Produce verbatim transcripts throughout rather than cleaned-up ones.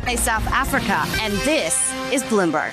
South Africa, and this is Bloomberg.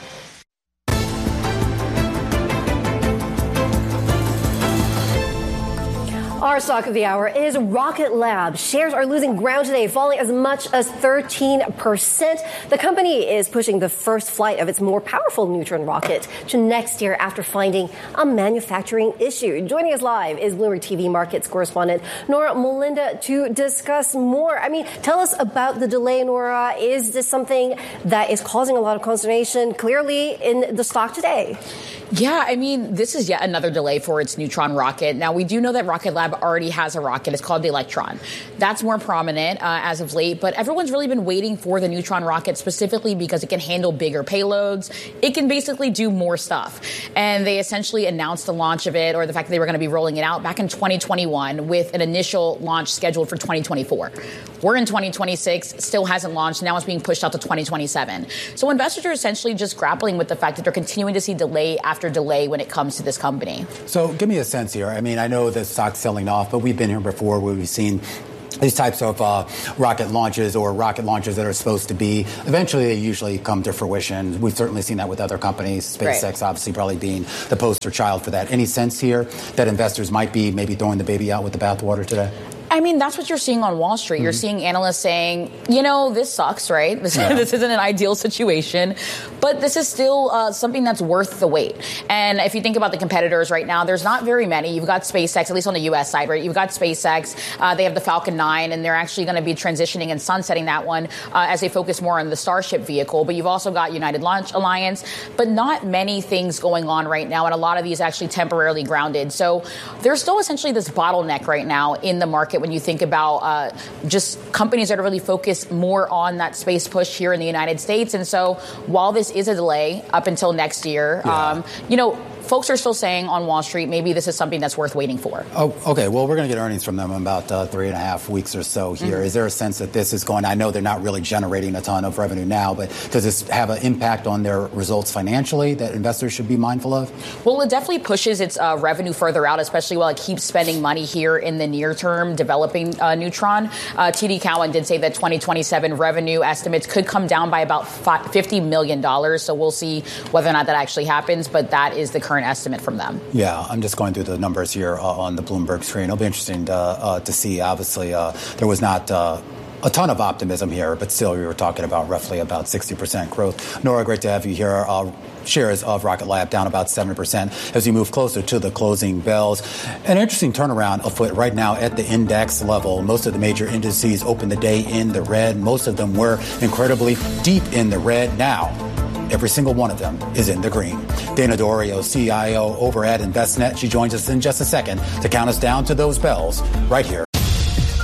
Our stock of the hour is Rocket Lab. Shares are losing ground today, falling as much as thirteen percent. The company is pushing the first flight of its more powerful Neutron rocket to next year after finding a manufacturing issue. Joining us live is Bloomberg T V markets correspondent Nora Melinda to discuss more. I mean, tell us about the delay, Nora. Is this something that is causing a lot of consternation clearly in the stock today? Yeah, I mean, this is yet another delay for its Neutron rocket. Now, we do know that Rocket Lab already has a rocket. It's called the Electron. That's more prominent uh, as of late, but everyone's really been waiting for the Neutron rocket specifically because it can handle bigger payloads. It can basically do more stuff. And they essentially announced the launch of it, or the fact that they were going to be rolling it out back in twenty twenty-one with an initial launch scheduled for twenty twenty-four. We're in twenty twenty-six, still hasn't launched. Now it's being pushed out to twenty twenty-seven. So investors are essentially just grappling with the fact that they're continuing to see delay after delay when it comes to this company. So give me a sense here. I mean, I know the stock's selling off, but we've been here before where we've seen these types of uh, rocket launches or rocket launches that are supposed to be, eventually they usually come to fruition. We've certainly seen that with other companies, SpaceX right. obviously probably being the poster child for that. Any sense here that investors might be maybe throwing the baby out with the bathwater today? I mean, that's what you're seeing on Wall Street. Mm-hmm. You're seeing analysts saying, you know, this sucks, right? This, yeah. this isn't an ideal situation, but this is still uh, something that's worth the wait. And if you think about the competitors right now, there's not very many. You've got SpaceX, at least on the U S side, right? You've got SpaceX. Uh, they have the Falcon nine, and they're actually going to be transitioning and sunsetting that one uh, as they focus more on the Starship vehicle. But you've also got United Launch Alliance, but not many things going on right now, and a lot of these actually temporarily grounded. So there's still essentially this bottleneck right now in the market when you think about uh, just companies that are really focused more on that space push here in the United States. And so while this is a delay up until next year, yeah. um, you know, folks are still saying on Wall Street, maybe this is something that's worth waiting for. Oh, okay. Well, we're going to get earnings from them in about uh, three and a half weeks or so here. Mm-hmm. Is there a sense that this is going, I know they're not really generating a ton of revenue now, but does this have an impact on their results financially that investors should be mindful of? Well, it definitely pushes its uh, revenue further out, especially while it keeps spending money here in the near term developing uh, Neutron. Uh, T D Cowen did say that twenty twenty-seven revenue estimates could come down by about fifty million dollars. So we'll see whether or not that actually happens, but that is the current estimate from them. Yeah, I'm just going through the numbers here uh, on the Bloomberg screen. It'll be interesting to, uh, to see. Obviously, uh, there was not uh, a ton of optimism here, but still we were talking about roughly about sixty percent growth. Nora, great to have you here. Uh, shares of Rocket Lab down about seven percent as we move closer to the closing bells. An interesting turnaround afoot right now at the index level. Most of the major indices opened the day in the red. Most of them were incredibly deep in the red. Now, every single one of them is in the green. Dana Dorio, C I O over at Envestnet. She joins us in just a second to count us down to those bells right here